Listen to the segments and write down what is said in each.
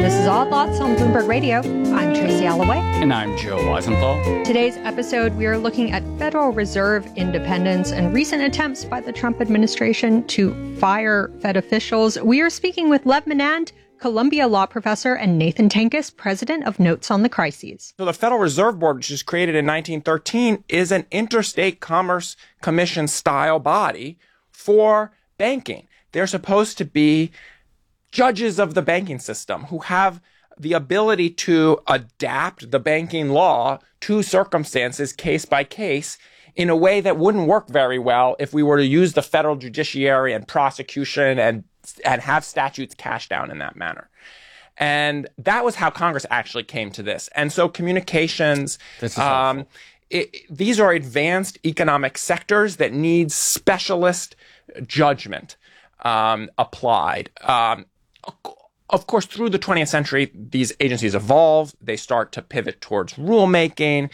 This is Odd Lots on Bloomberg Radio. I'm Tracy Alloway. And I'm Joe Weisenthal. Today's episode, we are looking at Federal Reserve independence and recent attempts by the Trump administration to fire Fed officials. We are speaking with Lev Menand, Columbia law professor, and Nathan Tankus, president of Notes on the Crises. So the Federal Reserve Board, which was created in 1913, is an interstate commerce commission style body for banking. They're supposed to be judges of the banking system who have the ability to adapt the banking law to circumstances case by case in a way that wouldn't work very well if we were to use the federal judiciary and prosecution and have statutes cashed down in that manner. And that was how Congress actually came to this. And so communications, these are advanced economic sectors that need specialist judgment applied. Of course, through the 20th century, these agencies evolve. They start to pivot towards rulemaking,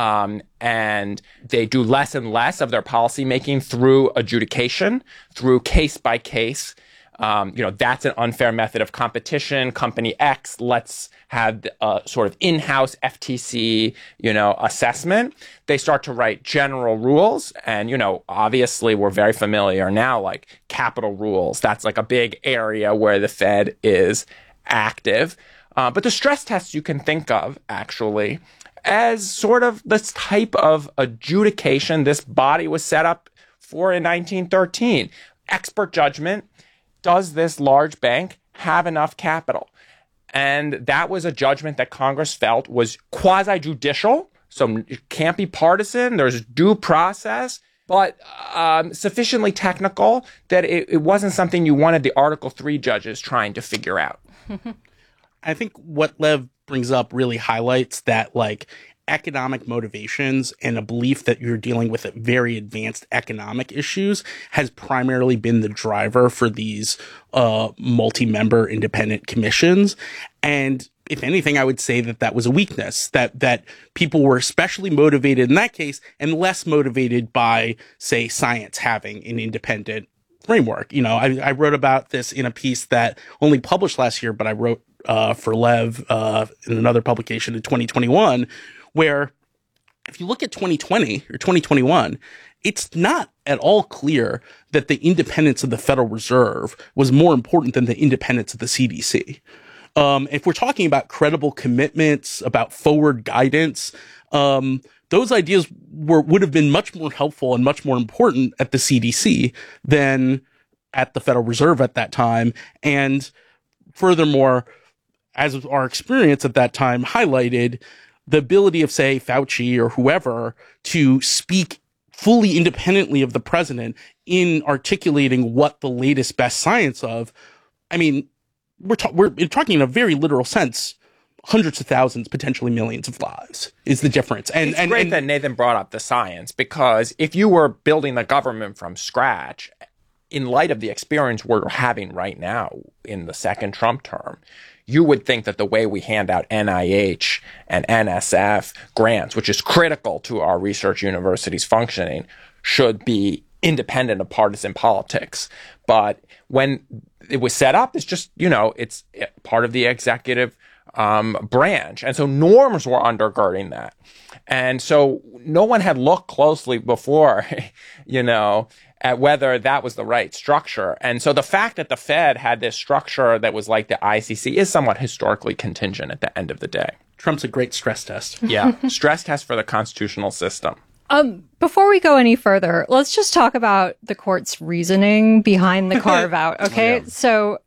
and they do less and less of their policymaking through adjudication, through case by case. That's an unfair method of competition. Company X, let's have a sort of in-house FTC, assessment. They start to write general rules. And, obviously we're very familiar now, like capital rules. That's like a big area where the Fed is active. But the stress tests you can think of actually as sort of this type of adjudication this body was set up for in 1913. Expert judgment. Does this large bank have enough capital? And that was a judgment that Congress felt was quasi-judicial, so it can't be partisan. There's due process, but sufficiently technical that it wasn't something you wanted the Article III judges trying to figure out. I think what Lev brings up really highlights that, economic motivations and a belief that you're dealing with very advanced economic issues has primarily been the driver for these multi-member independent commissions. And if anything, I would say that was a weakness, that people were especially motivated in that case and less motivated by, say, science having an independent framework. I wrote about this in a piece that only published last year, but I wrote for Lev in another publication in 2021, where if you look at 2020 or 2021, it's not at all clear that the independence of the Federal Reserve was more important than the independence of the CDC. If we're talking about credible commitments, about forward guidance, those ideas would have been much more helpful and much more important at the CDC than at the Federal Reserve at that time. And furthermore, as our experience at that time highlighted, the ability of, say, Fauci or whoever to speak fully independently of the president in articulating what the latest best science of, we're talking in a very literal sense, hundreds of thousands, potentially millions of lives is the difference. And it's great that Nathan brought up the science, because if you were building the government from scratch, in light of the experience we're having right now in the second Trump term, you would think that the way we hand out NIH and NSF grants, which is critical to our research universities functioning, should be independent of partisan politics. But when it was set up, it's just, it's part of the executive branch. And so norms were undergirding that. And so no one had looked closely before, at whether that was the right structure. And so the fact that the Fed had this structure that was like the ICC is somewhat historically contingent at the end of the day. Trump's a great stress test. Yeah, stress test for the constitutional system. Before we go any further, let's just talk about the court's reasoning behind the carve-out, okay? Yeah. So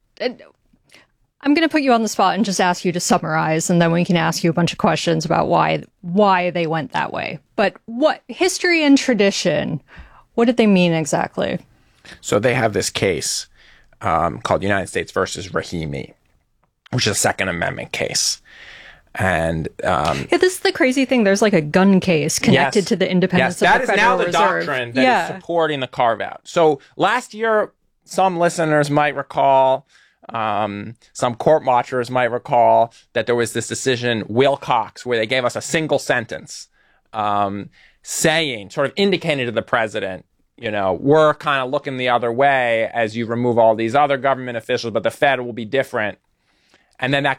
I'm going to put you on the spot and just ask you to summarize, and then we can ask you a bunch of questions about why they went that way. But what history and tradition, what did they mean exactly? So they have this case called United States versus Rahimi, which is a Second Amendment case. And this is the crazy thing. There's like a gun case connected to the independence of the Federal Reserve. That is now the doctrine that is supporting the carve-out. So last year, some listeners might recall, some court watchers might recall that there was this decision, Wilcox, where they gave us a single sentence saying, sort of indicating to the president, we're kind of looking the other way as you remove all these other government officials, but the Fed will be different. And then